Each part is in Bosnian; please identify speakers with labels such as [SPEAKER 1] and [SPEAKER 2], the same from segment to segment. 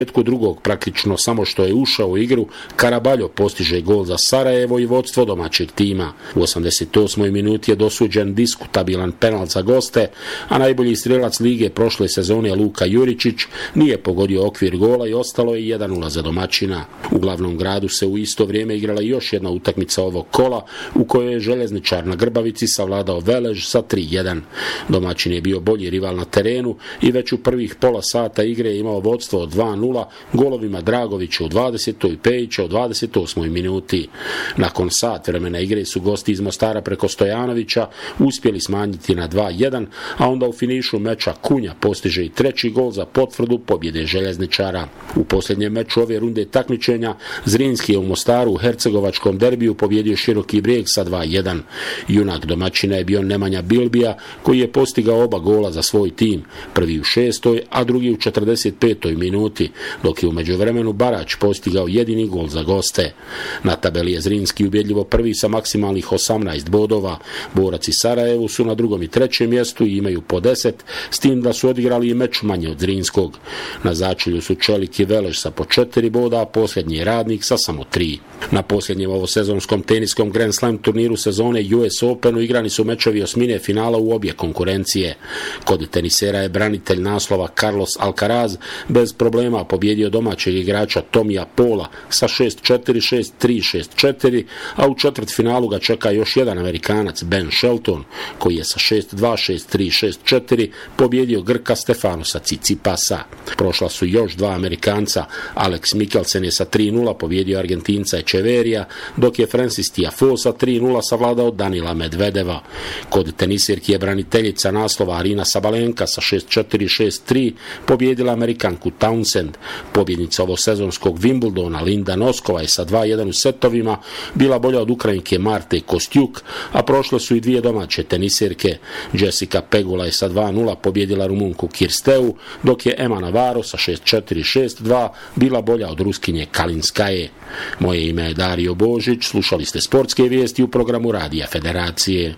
[SPEAKER 1] drugog, praktično samo što je ušao u igru, Karabaljo postiže gol za Sarajevo i vodstvo domaćeg tima. U 88. minuti je dosuđen diskutabilan penal za goste, a najbolji strelac lige prošle sezone Luka Juričić nije pogodio okvir gola i ostalo je 1:0 za domaćina. U glavnom gradu se u isto vrijeme igrala još jedna utakmica ovog kola u kojoj je Željezničar na Grbavici savladao Velež sa 3:1. Domaćin je bio bolji rival na terenu i već u prvih pola sata igre je imao vodstvo od 2:0 golovima Dragovića u 20. i Pejića u 28. minuti. Nakon sat vremena igre su gosti iz Mostara preko Stojanovića uspjeli smanjiti na 2:1, a onda u finišu meča Kunja postiže i treći gol za potvrdu pobjede Željezničara. U posljednjem meču ove runde takmičenja Zrinski je u Mostaru u hercegovačkom derbiju pobjedio Široki Brijeg sa 2:1. Junak domaćina je bio Nemanja Bilbija koji je postigao oba gola za svoj tim, prvi u 6. a drugi u 45. minuti, dok je u međuvremenu Barać postigao jedini gol za goste. Na tabeli je Zrinski ubjedljivo prvi sa maksimalnih 18 bodova. Borac i Sarajevo su na drugom i trećem mjestu i imaju po 10, s tim da su odigrali i meč manje od Zrinskog. Na začelju su Čelik i Velež sa po 4 boda, a posljednji je Radnik sa samo 3. Na posljednjem ovosezonskom teniskom Grand Slam turniru sezone US Openu igrani su mečevi osmine finala u obje konkurencije. Kod tenisera je branitelj naslova Carlos Alcaraz bez problema pobjedio domaćeg igrača Tomija Pola sa 6-4, 6-3, 6-4, a u četvrtfinalu ga čeka još jedan Amerikanac Ben Shelton koji je sa 6-2, 6-3, 6-4 pobjedio Grka Stefanosa Tsitsipasa. Prošla su još dva Amerikanca, Alex Mikkelsen je sa 3:0 pobjedio Argentinca Echeverija, dok je Francis Tiafoe sa 3:0 savladao Danila Medvedeva. Kod tenisirki je braniteljica naslova Arina Sabalenka sa 6-4, 6-3 pobjedila Amerikanku Townsend. Pobjednica ovosezonskog Wimbledona Linda Noskova je sa 2:1 u setovima bila bolja od Ukrajinke Marte Kostjuk, a prošle su i dvije domaće tenisirke. Jessica Pegula je sa 2:0 pobjedila Rumunku Kirsteu, dok je Emma Navarro sa 6-4, 6-2 bila bolja od Ruskinje Kalinskaje. Moje ime je Dario Božić, slušali ste sportske vijesti u programu Radija Federacije.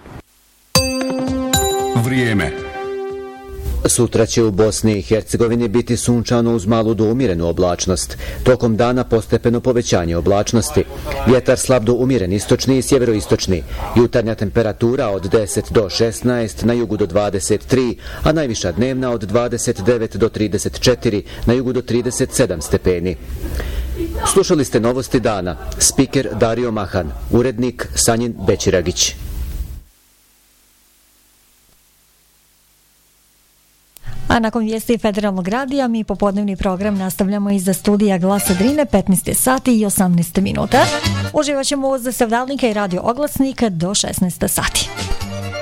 [SPEAKER 2] Vrijeme.
[SPEAKER 3] Sutra će u Bosni i Hercegovini biti sunčano uz malu do umjerenu oblačnost. Tokom dana postepeno povećanje oblačnosti. Vjetar slab do umjeren istočni i sjeveroistočni. Jutarnja temperatura od 10 do 16, na jugu do 23, a najviša dnevna od 29 do 34, na jugu do 37 stepeni. Slušali ste novosti dana. Spiker Dario Mahan, urednik Sanjin Bećiragić.
[SPEAKER 4] A nakon vijesti Federalnog radija mi popodnevni program nastavljamo iza studija Glasa Drine 15 sati i 18 minuta. Uživat ćemo uz savdalnika i radio oglasnika do 16 sati.